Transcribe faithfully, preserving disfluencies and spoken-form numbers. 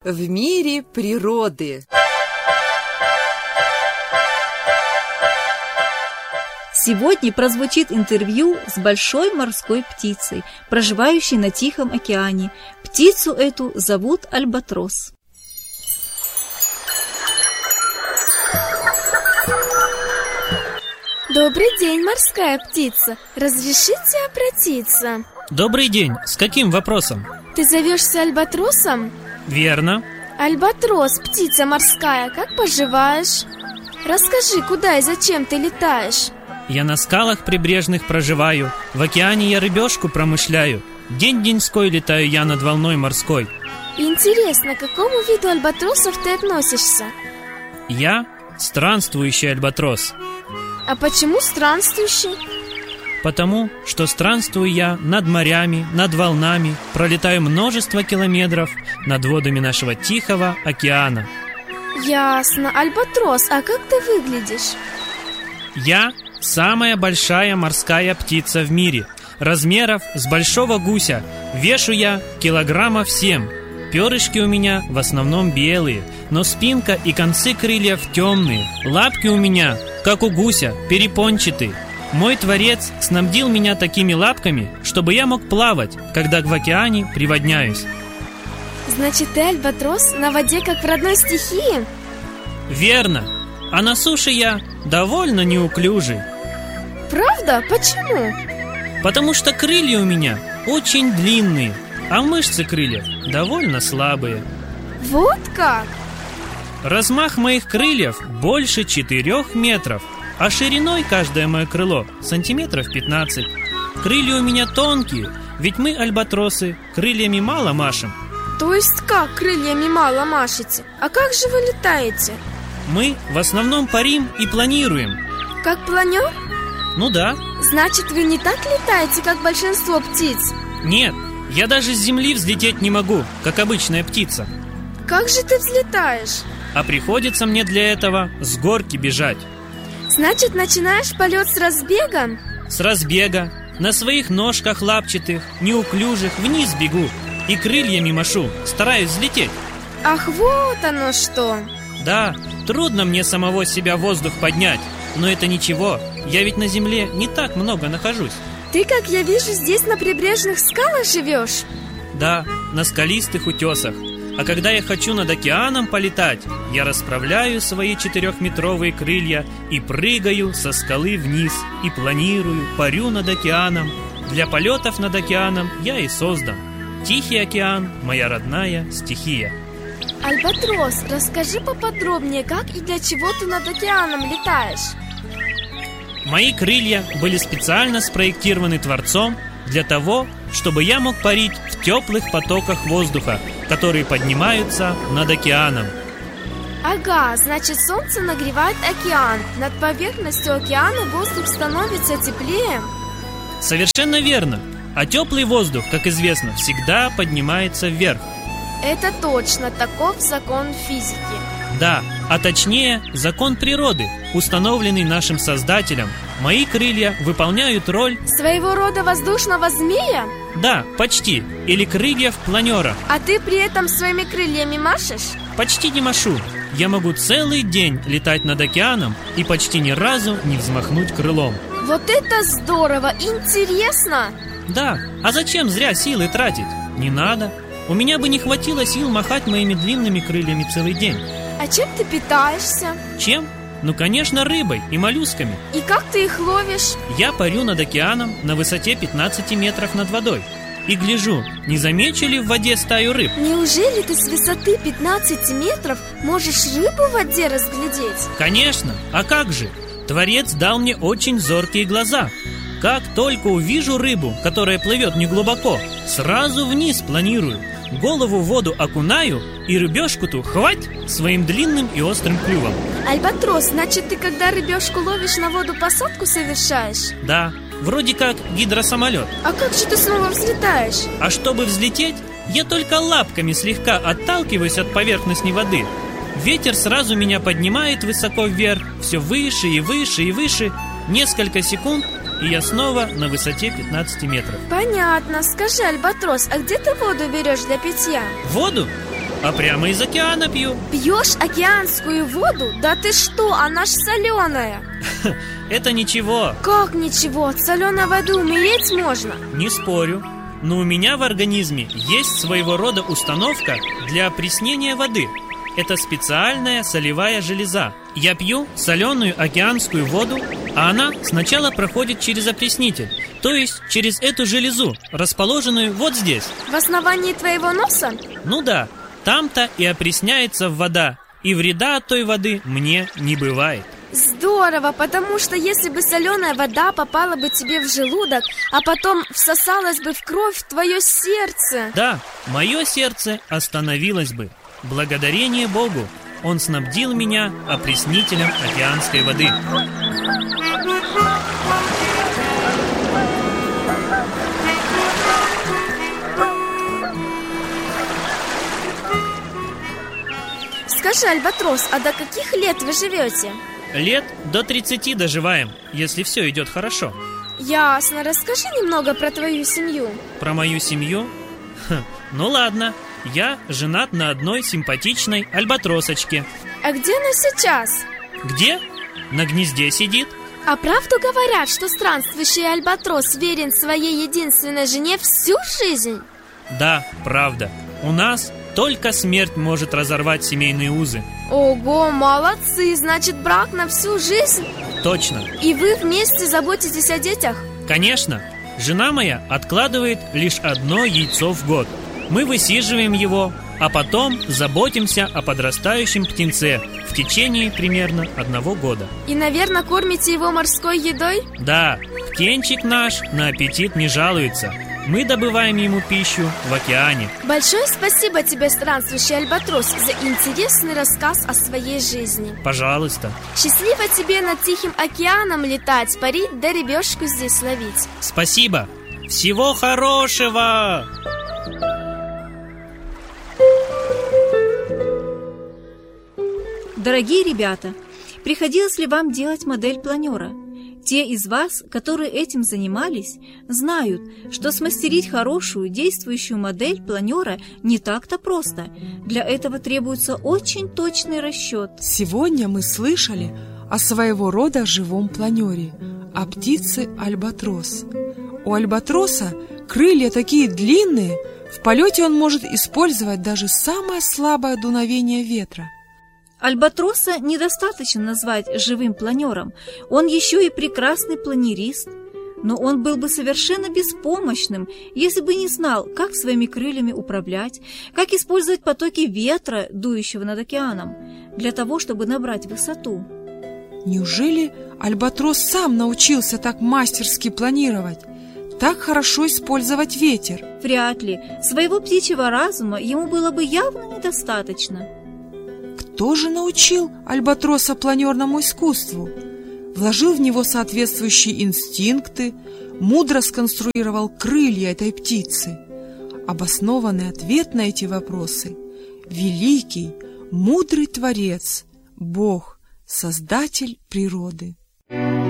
В мире природы. Сегодня прозвучит интервью с большой морской птицей, проживающей на Тихом океане. Птицу эту зовут альбатрос. Добрый день, морская птица. Разрешите обратиться? Добрый день. С каким вопросом? Ты зовешься альбатросом? Верно. Альбатрос, птица морская, как поживаешь? Расскажи, куда и зачем ты летаешь? Я на скалах прибрежных проживаю, в океане я рыбешку промышляю. День-деньской летаю я над волной морской. Интересно, к какому виду альбатросов ты относишься? Я странствующий альбатрос. А почему странствующий? Потому что странствую я над морями, над волнами, пролетаю множество километров над водами нашего Тихого океана. Ясно. Альбатрос, а как ты выглядишь? Я самая большая морская птица в мире. Размеров с большого гуся. Вешу я килограммов семь. Перышки у меня в основном белые, но спинка и концы крыльев темные. Лапки у меня, как у гуся, перепончатые. Мой Творец снабдил меня такими лапками, чтобы я мог плавать, когда в океане приводняюсь. Значит, ты альбатрос на воде, как в родной стихии? Верно. А на суше я довольно неуклюжий. Правда? Почему? Потому что крылья у меня очень длинные, а мышцы крыльев довольно слабые. Вот как? Размах моих крыльев больше четырех метров, а шириной каждое мое крыло сантиметров пятнадцать. Крылья у меня тонкие, ведь мы, альбатросы, крыльями мало машем. То есть как крыльями мало машете? А как же вы летаете? Мы в основном парим и планируем. Как планер? Ну да. Значит, вы не так летаете, как большинство птиц? Нет, я даже с земли взлететь не могу, как обычная птица. Как же ты взлетаешь? А приходится мне для этого с горки бежать. Значит, начинаешь полет с разбега? С разбега, на своих ножках лапчатых, неуклюжих, вниз бегу и крыльями машу, стараюсь взлететь. Ах, вот оно что! Да, трудно мне самого себя в воздух поднять, но это ничего, я ведь на земле не так много нахожусь. Ты, как я вижу, здесь на прибрежных скалах живешь? Да, на скалистых утесах. А когда я хочу над океаном полетать, я расправляю свои четырехметровые крылья и прыгаю со скалы вниз, и планирую, парю над океаном. Для полетов над океаном я и создан. Тихий океан – моя родная стихия. Альбатрос, расскажи поподробнее, как и для чего ты над океаном летаешь? Мои крылья были специально спроектированы Творцом для того, чтобы я мог парить в теплых потоках воздуха, которые поднимаются над океаном. Ага, значит, солнце нагревает океан. Над поверхностью океана воздух становится теплее? Совершенно верно. А теплый воздух, как известно, всегда поднимается вверх. Это точно, таков закон физики. Да, а точнее закон природы, установленный нашим Создателем. Мои крылья выполняют роль своего рода воздушного змея? Да, почти, или крыльев планера. А ты при этом своими крыльями машешь? Почти не машу. Я могу целый день летать над океаном и почти ни разу не взмахнуть крылом. Вот это здорово! Интересно! Да, а зачем зря силы тратить? Не надо. У меня бы не хватило сил махать моими длинными крыльями целый день. А чем ты питаешься? Чем? Ну, конечно, рыбой и моллюсками. И как ты их ловишь? Я парю над океаном на высоте пятнадцати метров над водой и гляжу, не замечу ли в воде стаю рыб. Неужели ты с высоты пятнадцати метров можешь рыбу в воде разглядеть? Конечно, а как же? Творец дал мне очень зоркие глаза. Как только увижу рыбу, которая плывет неглубоко, сразу вниз планирую, голову в воду окунаю и рыбешку-ту хвать своим длинным и острым клювом. Альбатрос, значит, ты когда рыбешку ловишь, на воду посадку совершаешь? Да, вроде как гидросамолет. А как же ты снова взлетаешь? А чтобы взлететь, я только лапками слегка отталкиваюсь от поверхности воды. Ветер сразу меня поднимает высоко вверх, все выше и выше и выше. Несколько секунд, и я снова на высоте пятнадцати метров. Понятно. Скажи, Альбатрос, а где ты воду берешь для питья? Воду? а прямо из океана пью. Пьешь океанскую воду? Да ты что, она ж соленая. Это ничего. Как ничего? От соленой воды умереть можно? Не спорю. Но у меня в организме есть своего рода установка для опреснения воды. Это специальная солевая железа. Я пью соленую океанскую воду, а она сначала проходит через опреснитель, то есть через эту железу, расположенную вот здесь. В основании твоего носа? Ну да, там-то и опресняется вода, и вреда от той воды мне не бывает. Здорово, потому что если бы соленая вода попала бы тебе в желудок, а потом всосалась бы в кровь в твое сердце. Да, мое сердце остановилось бы. Благодарение Богу, Он снабдил меня опреснителем океанской воды. Скажи, Альбатрос, а до каких лет вы живете? Лет до тридцати доживаем, если все идет хорошо. Ясно. Расскажи немного про твою семью. Про мою семью? Ха, ну ладно. Я женат на одной симпатичной альбатросочке. А где она сейчас? Где? На гнезде сидит. А правду говорят, что странствующий альбатрос верен своей единственной жене всю жизнь? Да, правда. У нас только смерть может разорвать семейные узы. Ого, молодцы, значит брак на всю жизнь? Точно. И вы вместе заботитесь о детях? Конечно. Жена моя откладывает лишь одно яйцо в год. Мы высиживаем его, а потом заботимся о подрастающем птенце в течение примерно одного года. И, наверное, кормите его морской едой? Да, птенчик наш на аппетит не жалуется. Мы добываем ему пищу в океане. Большое спасибо тебе, странствующий альбатрос, за интересный рассказ о своей жизни. Пожалуйста. Счастливо тебе над Тихим океаном летать, парить да рыбешку здесь ловить. Спасибо. Всего хорошего! Дорогие ребята, приходилось ли вам делать модель планера? Те из вас, которые этим занимались, знают, что смастерить хорошую действующую модель планера не так-то просто. Для этого требуется очень точный расчет. Сегодня мы слышали о своего рода живом планере, о птице альбатрос. У альбатроса крылья такие длинные, в полете он может использовать даже самое слабое дуновение ветра. Альбатроса недостаточно назвать живым планером, он еще и прекрасный планерист, но он был бы совершенно беспомощным, если бы не знал, как своими крыльями управлять, как использовать потоки ветра, дующего над океаном, для того, чтобы набрать высоту. Неужели альбатрос сам научился так мастерски планировать, так хорошо использовать ветер? Вряд ли. Своего птичьего разума ему было бы явно недостаточно. Кто же научил альбатроса планерному искусству? Вложил в него соответствующие инстинкты, мудро сконструировал крылья этой птицы. Обоснованный ответ на эти вопросы — великий, мудрый Творец, Бог, Создатель природы.